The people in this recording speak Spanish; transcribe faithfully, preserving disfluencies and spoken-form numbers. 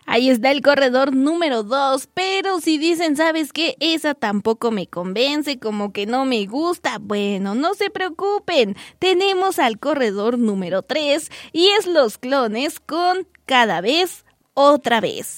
Ahí está el corredor número dos, pero si dicen, ¿sabes qué? Esa tampoco me convence, como que no me gusta. Bueno, no se preocupen, tenemos al corredor número tres y es Los Clones con Cada Vez, Otra Vez.